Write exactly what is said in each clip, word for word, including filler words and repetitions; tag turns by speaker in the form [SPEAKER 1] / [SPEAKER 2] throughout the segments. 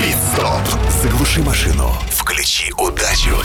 [SPEAKER 1] Пит-стоп. Заглуши машину. Включи удачу.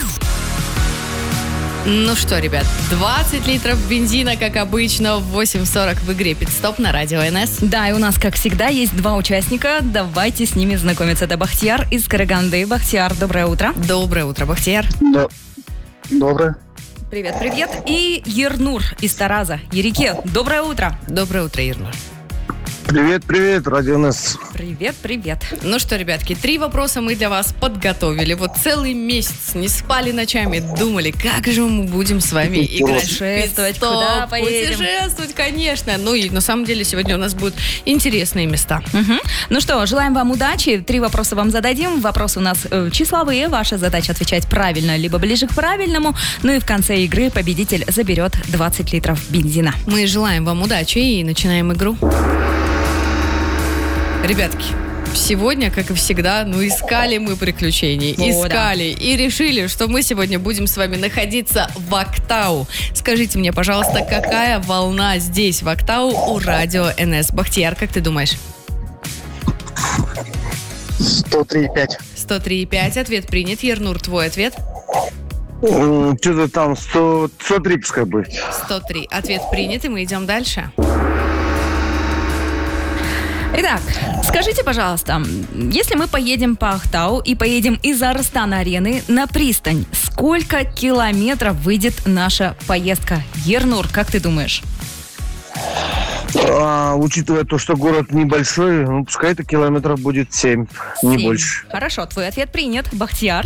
[SPEAKER 2] Ну что, ребят, двадцать литров бензина, как обычно, в восемь сорок в игре «Пит-стоп» на радио эн эс.
[SPEAKER 3] Да, и у нас, как всегда, есть два участника. Давайте с ними знакомиться. Это Бахтияр из Караганды. Бахтияр, доброе утро.
[SPEAKER 2] Доброе утро, Бахтияр.
[SPEAKER 4] Да. Доброе.
[SPEAKER 3] Привет, привет. И Ернур из Тараза. Ерике, доброе утро.
[SPEAKER 2] Доброе утро, Ернур.
[SPEAKER 4] Привет, привет, радио эн эс.
[SPEAKER 3] Привет, привет.
[SPEAKER 2] Ну что, ребятки, три вопроса мы для вас подготовили. Вот целый месяц не спали ночами, думали, как же мы будем с вами играть.
[SPEAKER 3] Путешествовать,
[SPEAKER 2] Пит-стоп,
[SPEAKER 3] куда поедем?
[SPEAKER 2] Путешествовать, конечно. Ну и на самом деле сегодня у нас будут интересные места.
[SPEAKER 3] Угу. Ну что, желаем вам удачи. Три вопроса вам зададим. Вопросы у нас э, числовые. Ваша задача отвечать правильно, либо ближе к правильному. Ну и в конце игры победитель заберет двадцать литров бензина.
[SPEAKER 2] Мы желаем вам удачи и начинаем игру. Ребятки, сегодня, как и всегда, ну искали мы приключений,
[SPEAKER 3] О,
[SPEAKER 2] искали
[SPEAKER 3] да.
[SPEAKER 2] и решили, что мы сегодня будем с вами находиться в Актау. Скажите мне, пожалуйста, какая волна здесь, в Актау, у радио эн эс? Бахтияр, как ты думаешь?
[SPEAKER 4] сто три и пять.
[SPEAKER 2] сто три и пять, ответ принят. Ернур, твой ответ?
[SPEAKER 4] М, Что-то там сто, сто три пускай будет.
[SPEAKER 2] сто три, ответ принят, и мы идем дальше.
[SPEAKER 3] Итак, скажите, пожалуйста, если мы поедем по Ахтау и поедем из Арыстан-арены на пристань, сколько километров выйдет наша поездка? Ернур, как ты думаешь?
[SPEAKER 4] А, учитывая то, что город небольшой, ну, пускай это километров будет семь, не
[SPEAKER 3] Семь.
[SPEAKER 4] больше.
[SPEAKER 3] Хорошо, твой ответ принят. Бахтияр,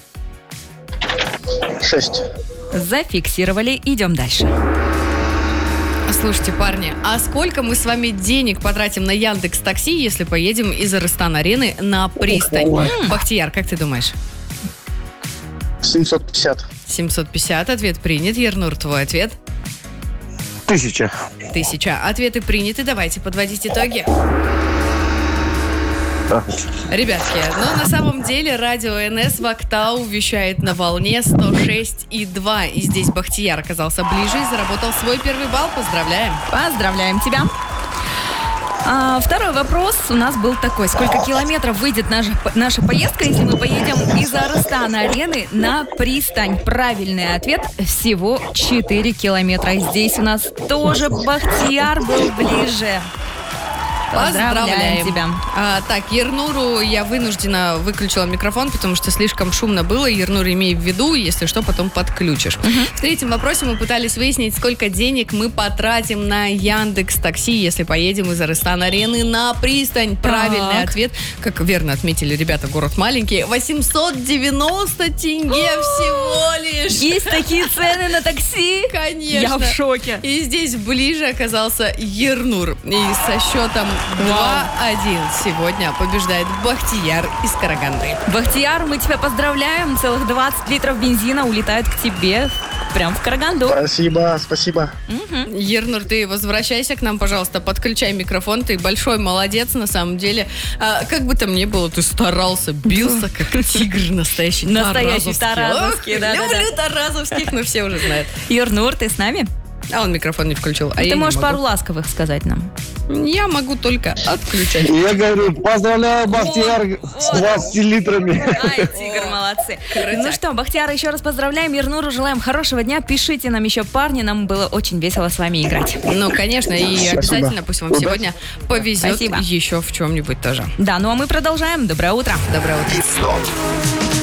[SPEAKER 4] шесть.
[SPEAKER 3] зафиксировали. Идем дальше.
[SPEAKER 2] Слушайте, парни, а сколько мы с вами денег потратим на Яндекс.Такси, если поедем из Арыстан-арены на пристань?
[SPEAKER 4] Ой.
[SPEAKER 2] Бахтияр, как ты думаешь?
[SPEAKER 4] семьсот пятьдесят.
[SPEAKER 2] семьсот пятьдесят, ответ принят. Ернур, твой ответ?
[SPEAKER 4] Тысяча.
[SPEAKER 2] Тысяча. Ответы приняты. Давайте подводить итоги.
[SPEAKER 4] Да.
[SPEAKER 2] Ребятки, ну на самом деле радио эн эс в Актау вещает на волне сто шесть и два. И здесь Бахтияр оказался ближе и заработал свой первый балл. Поздравляем.
[SPEAKER 3] Поздравляем тебя. А, второй вопрос у нас был такой. Сколько километров выйдет наша, наша поездка, если мы поедем из Арыстана-арены на пристань? Правильный ответ – всего четыре километра. Здесь у нас тоже Бахтияр был ближе. Поздравляем тебя.
[SPEAKER 2] А, так, Ернуру я вынуждена выключила микрофон, потому что слишком шумно было. Ернур, имей в виду, если что, потом подключишь.
[SPEAKER 3] Угу.
[SPEAKER 2] В третьем вопросе мы пытались выяснить, сколько денег мы потратим на Яндекс.Такси, если поедем из Арыстан-арены на пристань. Правильный
[SPEAKER 3] Так.
[SPEAKER 2] ответ, как верно отметили ребята, город маленький, восемьсот девяносто тенге всего лишь.
[SPEAKER 3] Есть такие цены на такси?
[SPEAKER 2] Конечно.
[SPEAKER 3] Я в шоке.
[SPEAKER 2] И здесь ближе оказался Ернур. И со счетом два один сегодня побеждает Бахтияр из Караганды.
[SPEAKER 3] Бахтияр, мы тебя поздравляем. Целых двадцать литров бензина улетают к тебе прям в Караганду.
[SPEAKER 4] Спасибо, спасибо.
[SPEAKER 3] Мгм.
[SPEAKER 2] Ернур, ты возвращайся к нам, пожалуйста, подключай микрофон. Ты большой молодец, на самом деле. А, как бы там ни было, ты старался, бился, как тигр настоящий.
[SPEAKER 3] Настоящий
[SPEAKER 2] Таразовский.
[SPEAKER 3] таразовский,
[SPEAKER 2] Ох,
[SPEAKER 3] да-да-да.
[SPEAKER 2] люблю таразовских, но все уже знают.
[SPEAKER 3] Ернур, ты с нами?
[SPEAKER 2] А он микрофон не включил. А
[SPEAKER 3] Ты
[SPEAKER 2] я не
[SPEAKER 3] можешь
[SPEAKER 2] могу.
[SPEAKER 3] пару ласковых сказать нам.
[SPEAKER 2] Я могу только отключать.
[SPEAKER 4] Я говорю, поздравляю, Бахтияр, с двадцатью литрами.
[SPEAKER 3] Ай, тигр, молодцы. Ну что, Бахтияр, еще раз поздравляем. Ернуру желаем хорошего дня. Пишите нам еще, парни. Нам было очень весело с вами играть.
[SPEAKER 2] Ну, конечно, и
[SPEAKER 4] Спасибо.
[SPEAKER 2] обязательно пусть вам
[SPEAKER 4] Удачи.
[SPEAKER 2] сегодня повезет
[SPEAKER 3] Спасибо.
[SPEAKER 2] еще в чем-нибудь тоже.
[SPEAKER 3] Да, ну а мы продолжаем. Доброе утро.
[SPEAKER 2] Доброе утро.
[SPEAKER 1] Пит-стоп.